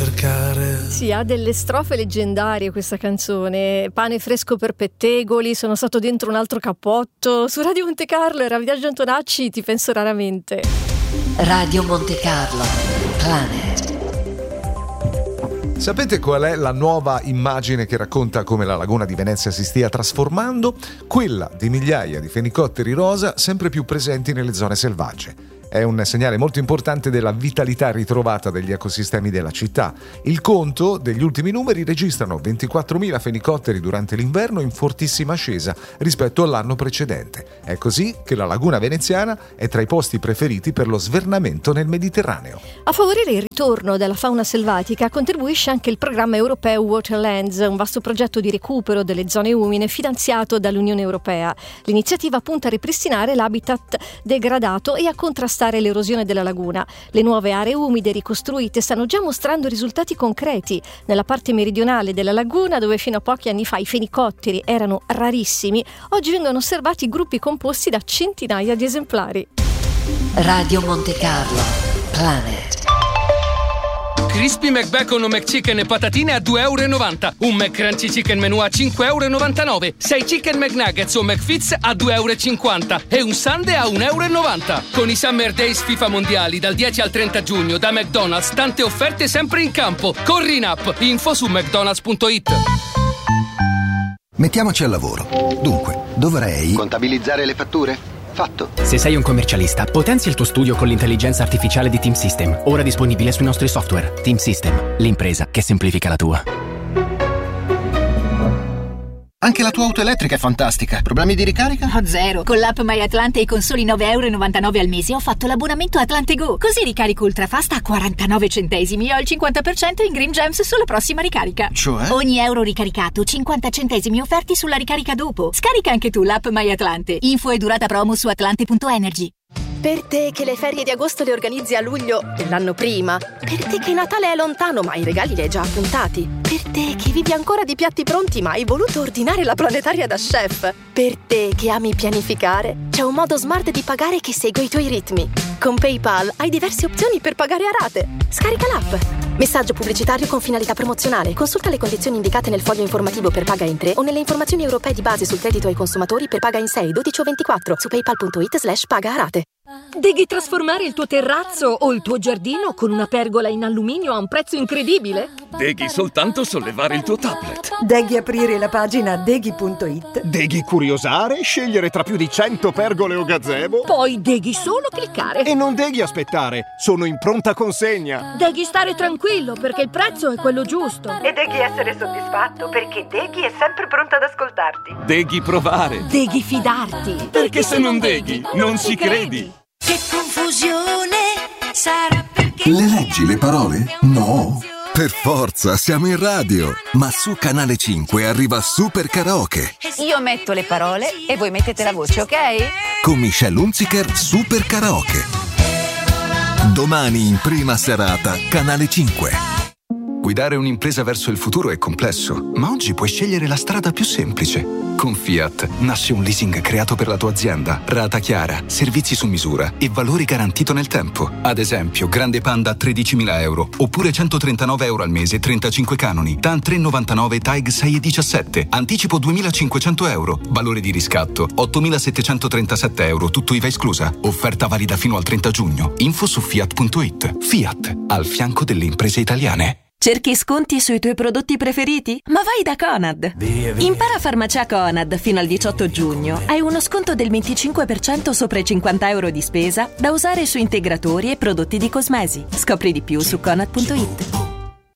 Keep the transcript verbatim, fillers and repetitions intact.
cercare. Sì, ha delle strofe leggendarie questa canzone. Pane fresco per pettegoli, sono stato dentro un altro cappotto. Su Radio Monte Carlo era Viaggio Antonacci, ti penso raramente. Radio Monte Carlo Planet. Sapete qual è la nuova immagine che racconta come la laguna di Venezia si stia trasformando? Quella di migliaia di fenicotteri rosa sempre più presenti nelle zone selvagge. È un segnale molto importante della vitalità ritrovata degli ecosistemi della città. Il conto degli ultimi numeri registrano ventiquattromila fenicotteri durante l'inverno in fortissima ascesa rispetto all'anno precedente. È così che la laguna veneziana è tra i posti preferiti per lo svernamento nel Mediterraneo. A favorire il ritorno della fauna selvatica contribuisce anche il programma europeo Waterlands, un vasto progetto di recupero delle zone umide finanziato dall'Unione Europea. L'iniziativa punta a ripristinare l'habitat degradato e a contrastare l'erosione della laguna. Le nuove aree umide ricostruite stanno già mostrando risultati concreti. Nella parte meridionale della laguna, dove fino a pochi anni fa i fenicotteri erano rarissimi, oggi vengono osservati gruppi composti da centinaia di esemplari. Radio Monte Carlo Planet. Crispy McBacon o McChicken e patatine a due euro e novanta. Un McCrunchy Chicken Menù a cinque euro e novantanove. sei Chicken McNuggets o McFits a due euro e cinquanta. E un Sundae a un euro e novanta. Con i Summer Days FIFA mondiali dal dieci al trenta giugno da McDonald's, tante offerte sempre in campo. Corri in app. Info su mcdonalds punto it. Mettiamoci al lavoro. Dunque, dovrei contabilizzare le fatture? Fatto. Se sei un commercialista, potenzia il tuo studio con l'intelligenza artificiale di Team System, ora disponibile sui nostri software. Team System, l'impresa che semplifica la tua. Anche la tua auto elettrica è fantastica. Problemi di ricarica? Oh, zero. Con l'app MyAtlante e con soli nove euro e novantanove al mese ho fatto l'abbonamento Atlante Go. Così ricarico ultrafast a quarantanove centesimi e ho il cinquanta per cento in Green Gems sulla prossima ricarica. Cioè? Ogni euro ricaricato, cinquanta centesimi offerti sulla ricarica dopo. Scarica anche tu l'app MyAtlante. Info e durata promo su atlante punto energy. Per te che le ferie di agosto le organizzi a luglio dell'anno prima. Per te che Natale è lontano ma i regali li hai già appuntati. Per te che vivi ancora di piatti pronti ma hai voluto ordinare la planetaria da chef. Per te che ami pianificare, c'è un modo smart di pagare che segue i tuoi ritmi. Con PayPal hai diverse opzioni per pagare a rate. Scarica l'app. Messaggio pubblicitario con finalità promozionale. Consulta le condizioni indicate nel foglio informativo per paga in tre o nelle informazioni europee di base sul credito ai consumatori per paga in sei, dodici o ventiquattro su paypal punto it slash paga a rate. Devi trasformare il tuo terrazzo o il tuo giardino con una pergola in alluminio a un prezzo incredibile? Devi soltanto sollevare il tuo tablet. Devi aprire la pagina deghi punto it. Devi curiosare, scegliere tra più di cento pergole o gazebo. Poi devi solo cliccare. E non devi aspettare, sono in pronta consegna. Devi stare tranquillo perché il prezzo è quello giusto. E devi essere soddisfatto perché Deghi è sempre pronta ad ascoltarti. Devi provare. Devi fidarti. Perché, perché se non Deghi, non, non si credi. credi. Che confusione sarà perché... Le leggi le parole? No. Per forza, siamo in radio. Ma su Canale cinque arriva Super Karaoke. Io metto le parole e voi mettete la voce, ok? Con Michelle Hunziker, Super Karaoke. Domani in prima serata, Canale cinque. Guidare un'impresa verso il futuro è complesso, ma oggi puoi scegliere la strada più semplice. Con Fiat nasce un leasing creato per la tua azienda, rata chiara, servizi su misura e valori garantito nel tempo. Ad esempio, Grande Panda a tredicimila euro, oppure centotrentanove euro al mese, trentacinque canoni. TAN tre virgola novantanove, TAG sei virgola diciassette, anticipo duemilacinquecento euro, valore di riscatto ottomilasettecentotrentasette euro, tutto I V A esclusa. Offerta valida fino al trenta giugno. Info su fiat punto it. Fiat, al fianco delle imprese italiane. Cerchi sconti sui tuoi prodotti preferiti? Ma vai da Conad! Via, via. Impara Farmacia Conad fino al diciotto giugno. Hai uno sconto del venticinque per cento sopra i cinquanta euro di spesa da usare su integratori e prodotti di cosmesi. Scopri di più su conad punto it.